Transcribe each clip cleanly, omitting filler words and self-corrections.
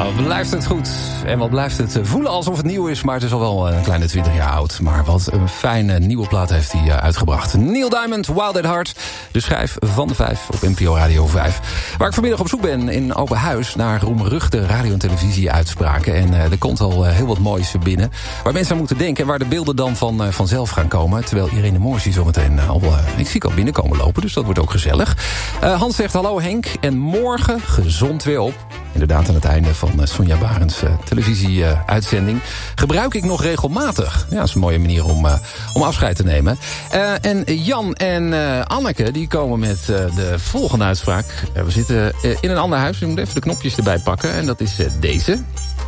wat blijft het goed. En wat blijft het voelen alsof het nieuw is. Maar het is al wel een kleine 20 jaar oud. Maar wat een fijne nieuwe plaat heeft hij uitgebracht. Neil Diamond, Wild at Heart. De schijf van de 5 op NPO Radio 5. Waar ik vanmiddag op zoek ben in Open Huis naar roemruchte radio- en televisie-uitspraken. En er komt al heel wat moois binnen. Waar mensen aan moeten denken en waar de beelden dan vanzelf gaan komen. Terwijl Irene Moorsi zometeen ik zie al binnenkomen lopen. Dus dat wordt ook gezellig. Hans zegt hallo Henk. En morgen gezond weer op. Inderdaad aan het einde van Sonja Barends televisie-uitzending. Gebruik ik nog regelmatig. Ja, dat is een mooie manier om afscheid te nemen. En Jan en Anneke die komen met de volgende uitspraak. We zitten in een ander huis. Ik moet even de knopjes erbij pakken. En dat is deze.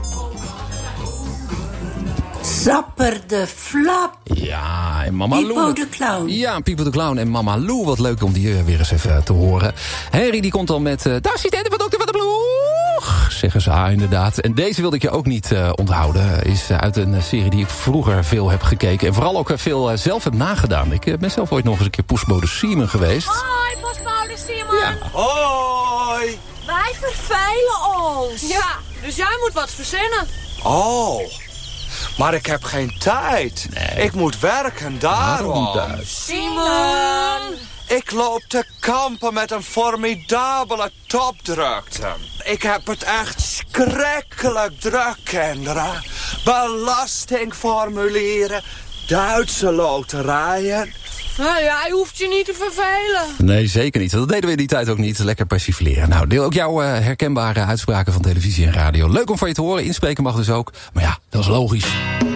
Sapper de Flap. Ja, en Mama Lou. Pipo de Clown. Ja, Pipo de Clown en Mama Lou. Wat leuk om die weer eens even te horen. Henry die komt al met de assistente van Dokter van de Ploeg. Zeggen ze inderdaad. En deze wilde ik je ook niet onthouden. Is uit een serie die ik vroeger veel heb gekeken. En vooral ook veel zelf heb nagedaan. Ik ben zelf ooit nog eens een keer Postbode Siemen geweest. Hoi, Postbode Siemen. Ja. Hoi. Wij vervelen ons. Ja, dus jij moet wat verzinnen. Oh. Maar ik heb geen tijd. Nee. Ik moet werken, daarom. Simon! Ik loop te kampen met een formidabele topdrukte. Ik heb het echt schrikkelijk druk, kinderen. Belastingformulieren, Duitse loterijen. Nou, jij hoeft je niet te vervelen. Nee, zeker niet. Dat deden we in die tijd ook niet. Lekker persifleren. Nou, deel ook jouw herkenbare uitspraken van televisie en radio. Leuk om van je te horen. Inspreken mag dus ook. Maar ja, dat is logisch.